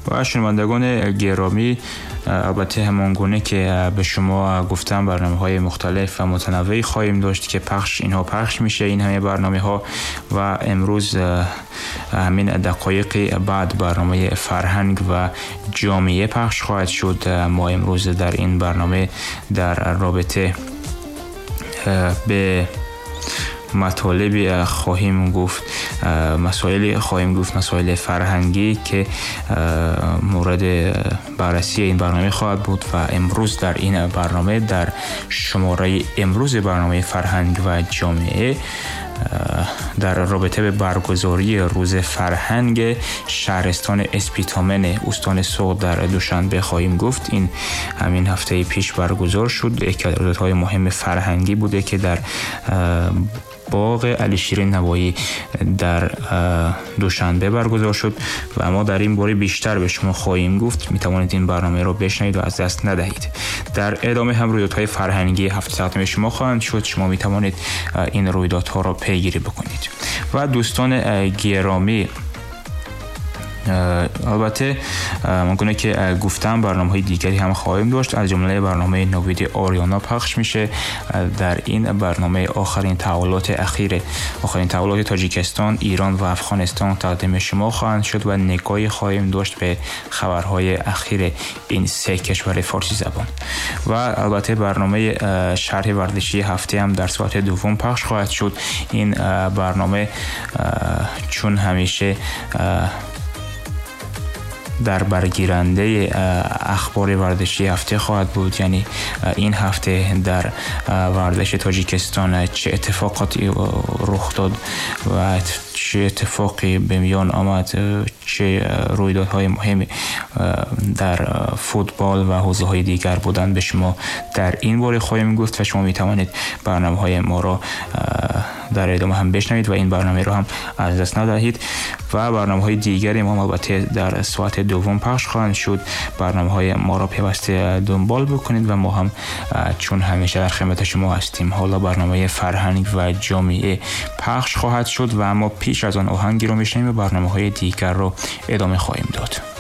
و شنوندگان گرامی، البته همان گونه که به شما گفتم برنامه‌های مختلف و متنوعی خواهیم داشت که اینها پخش میشه، این همه برنامه‌ها. و امروز همین دقایق بعد برنامه فرهنگ و جامعه پخش خواهد شد. ما امروز در این برنامه در رابطه به مطالبی خواهیم گفت، مسائل فرهنگی که مورد بررسی این برنامه خواهد بود. و امروز در این برنامه، در شماره امروز برنامه فرهنگ و جامعه، در رابطه به برگزاری روز فرهنگ شهرستان اسپیتامن استان سوق در دوشنبه خواهیم گفت. این همین هفته پیش برگزار شد. یکی از روزهای مهم فرهنگی بوده که در باغ علیشیر نوایی در دوشنبه برگزار شد و ما در این باره بیشتر به شما خواهیم گفت. می توانید این برنامه را بشنوید و از دست ندهید. در ادامه هم رویدادهای فرهنگی هفته تقدیم شما خواهند شد. شما می توانید این رویدادها را پیگیری بکنید. و دوستان گرامی، البته ممکنه که گفتم برنامه‌های دیگری هم خواهیم داشت، از جمله برنامه نوید آریانا پخش میشه. در این برنامه آخرین تحولات تاجیکستان، ایران و افغانستان تقدیم شما خواهند شد و نگاهی خواهیم داشت به خبرهای اخیر این سه کشور فارسی زبان. و البته برنامه شرح ورزشی هفته هم در ساعت دوم پخش خواهد شد. این برنامه چون همیشه در برگیرنده اخبار ورزشی هفته خواهد بود، یعنی این هفته در ورزش تاجیکستان چه اتفاقاتی رخ داد و چه اتفاقی به میان آمد، چه رویدادهای مهمی در فوتبال و حوزه‌های دیگر بودند، به شما در این باره خواهیم گفت و شما می توانید برنامه‌های ما را در ادامه هم بشنوید و این برنامه رو هم از دست ندهید. و برنامه‌های دیگری ما البته در ساعت دوم پخش خواهند شد. برنامه‌های ما را پیوسته دنبال بکنید و ما هم چون همیشه در خدمت شما هستیم. حالا برنامه فرهنگ و جامعه پخش خواهد شد و ما پیش از آن آهنگی رو میشنویم و برنامه‌های دیگر رو ادامه خواهیم داد.